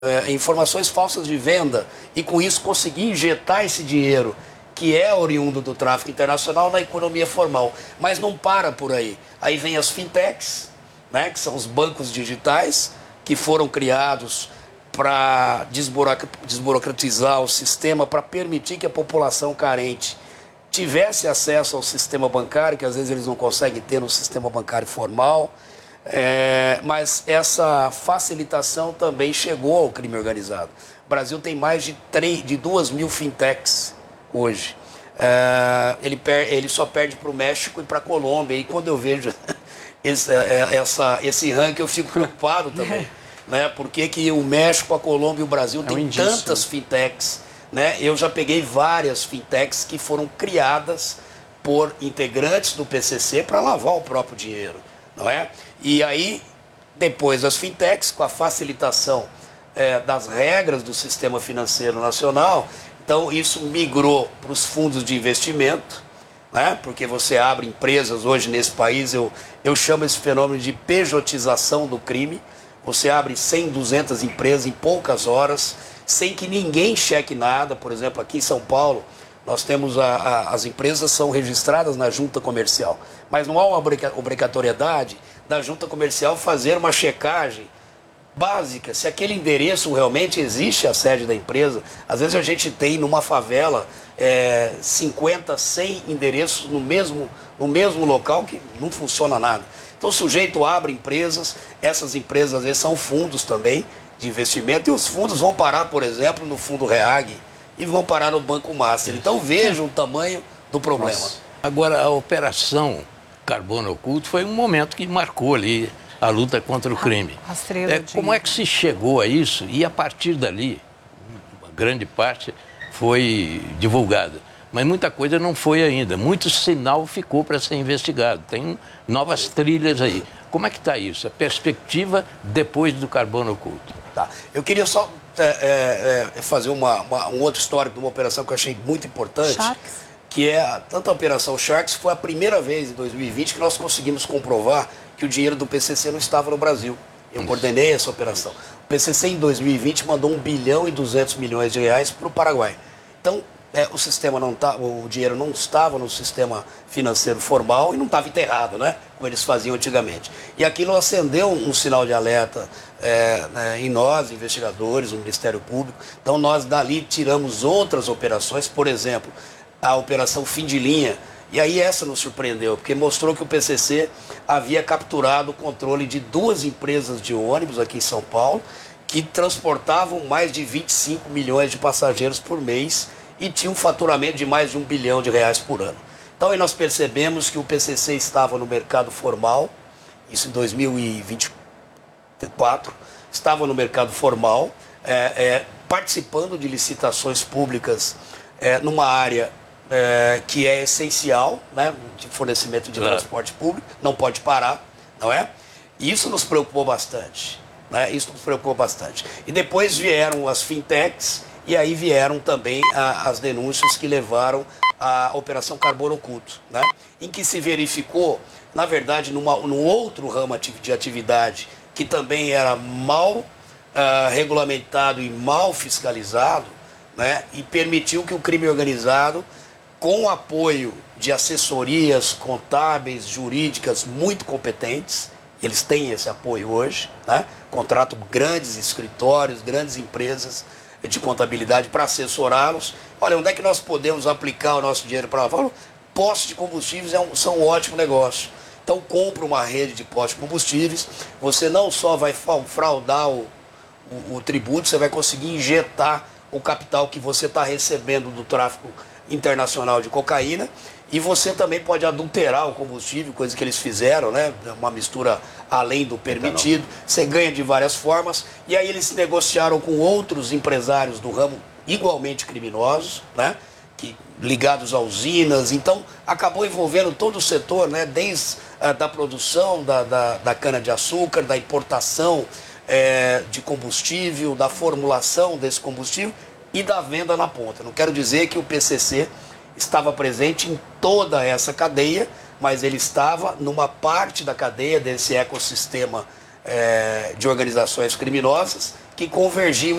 informações falsas de venda e com isso conseguir injetar esse dinheiro que é oriundo do tráfico internacional na economia formal. Mas não para por aí. Aí vem as fintechs, né, que são os bancos digitais que foram criados para desburocratizar o sistema, para permitir que a população carente tivesse acesso ao sistema bancário, que às vezes eles não conseguem ter no sistema bancário formal. Mas essa facilitação também chegou ao crime organizado. O Brasil tem mais de 2.000 fintechs hoje. Ele só perde para o México e para a Colômbia. E quando eu vejo esse ranking, eu fico preocupado também. Né? Por que o México, a Colômbia e o Brasil têm tantas fintechs? Né? Eu já peguei várias fintechs que foram criadas por integrantes do PCC para lavar o próprio dinheiro. Não é? E aí, depois das fintechs, com a facilitação das regras do sistema financeiro nacional, então isso migrou para os fundos de investimento, né? Porque você abre empresas hoje nesse país, eu chamo esse fenômeno de pejotização do crime. Você abre 100, 200 empresas em poucas horas, sem que ninguém cheque nada. Por exemplo, aqui em São Paulo, nós temos as empresas são registradas na junta comercial, mas não há uma obrigatoriedade da junta comercial fazer uma checagem básica, se aquele endereço realmente existe a sede da empresa. Às vezes a gente tem numa favela 50, 100 endereços no mesmo local que não funciona nada. Então o sujeito abre empresas, essas empresas às vezes são fundos também de investimento, e os fundos vão parar, por exemplo, no Fundo REAG e vão parar no Banco Master. Então vejam o tamanho do problema. Nossa. Agora, a operação Carbono Oculto foi um momento que marcou ali a luta contra o crime. Como é que se chegou a isso? E a partir dali, uma grande parte foi divulgada. Mas muita coisa não foi ainda. Muito sinal ficou para ser investigado. Tem novas trilhas aí. Como é que está isso? A perspectiva depois do Carbono Oculto. Tá. Eu queria só fazer um outro histórico de uma operação que eu achei muito importante. Sharks. Que tanto a Operação Sharks, foi a primeira vez em 2020 que nós conseguimos comprovar que o dinheiro do PCC não estava no Brasil. Eu coordenei essa operação. O PCC em 2020 mandou 1 bilhão e 200 milhões de reais para o Paraguai. Então, o dinheiro não estava no sistema financeiro formal e não estava enterrado, né? Como eles faziam antigamente. E aquilo acendeu um sinal de alerta em nós, investigadores, no Ministério Público. Então, nós dali tiramos outras operações, por exemplo, a Operação Fim de Linha. E aí essa nos surpreendeu, porque mostrou que o PCC havia capturado o controle de 2 empresas de ônibus aqui em São Paulo, que transportavam mais de 25 milhões de passageiros por mês e tinham um faturamento de mais de 1 bilhão de reais por ano. Então aí nós percebemos que o PCC estava no mercado formal, isso em 2024, estava no mercado formal, participando de licitações públicas numa área que é essencial, né, de fornecimento de transporte público, não pode parar, não é? E isso nos preocupou bastante, né? Isso nos preocupou bastante. E depois vieram as fintechs, e aí vieram também as denúncias que levaram à Operação Carbono Oculto, né? Em que se verificou, na verdade, num outro ramo de atividade que também era mal regulamentado e mal fiscalizado, né? E permitiu que o crime organizado, com o apoio de assessorias contábeis, jurídicas muito competentes, eles têm esse apoio hoje, né? Contratam grandes escritórios, grandes empresas de contabilidade para assessorá-los. Olha, onde é que nós podemos aplicar o nosso dinheiro para lá? Postos de combustíveis são um ótimo negócio. Então compra uma rede de postos de combustíveis, você não só vai fraudar o tributo, você vai conseguir injetar o capital que você está recebendo do tráfico internacional de cocaína, e você também pode adulterar o combustível, coisa que eles fizeram, né? Uma mistura além do permitido. Você ganha de várias formas. E aí eles negociaram com outros empresários do ramo igualmente criminosos, né? Ligados a usinas. Então acabou envolvendo todo o setor, né? Desde da produção da cana-de-açúcar, da importação de combustível, da formulação desse combustível e da venda na ponta. Não quero dizer que o PCC estava presente em toda essa cadeia, mas ele estava numa parte da cadeia desse ecossistema de organizações criminosas que convergiam